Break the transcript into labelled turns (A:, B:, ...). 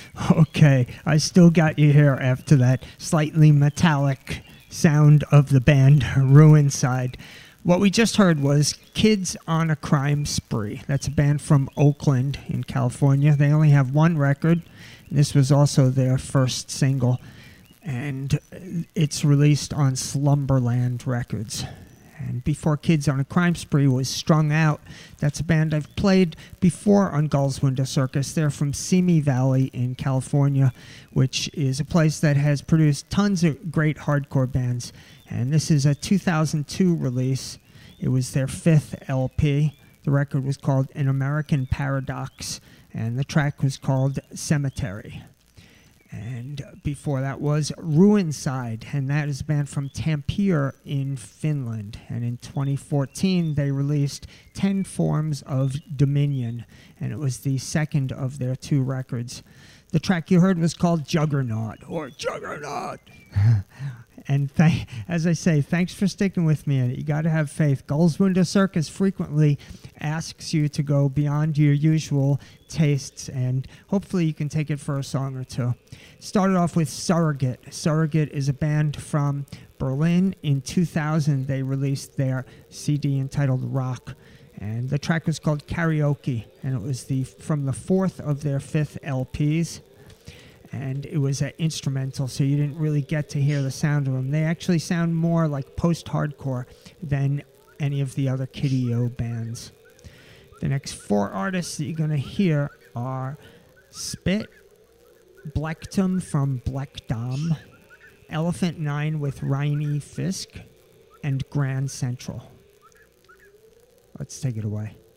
A: Okay, I still got you here after that slightly metallic sound of the band Ruinside. What we just heard was Kids on a Crime Spree. That's a band from Oakland in California. They only have one record. This was also their first single, and it's released on Slumberland Records. And before Kids on a Crime Spree was Strung Out. That's a band I've played before on Gull's Window Circus. They're from Simi Valley in California, which is a place that has produced tons of great hardcore bands. And this is a 2002 release. It was their fifth LP. The record was called An American Paradox, and the track was called Cemetery. And before that was Ruinside, and that is a band from Tampere in Finland. And in 2014, they released 10 Forms of Dominion, and it was the second of their two records. The track you heard was called Juggernaut, or Juggernaut. And as I say, thanks for sticking with me. You got to have faith. Gull's Window Circus frequently asks you to go beyond your usual tastes, and hopefully you can take it for a song or two. Started off with Surrogate. Surrogate is a band from Berlin. In 2000, they released their CD entitled Rock, and the track was called Karaoke, and it was from the fourth of their fifth LPs. And it was an instrumental, so you didn't really get to hear the sound of them. They actually sound more like post-hardcore than any of the other Kitty O bands. The next four artists that you're going to hear are Spit, Blektum from Blekdom, Elephant Nine with Rainy Fisk, and Grand Central. Let's take it away.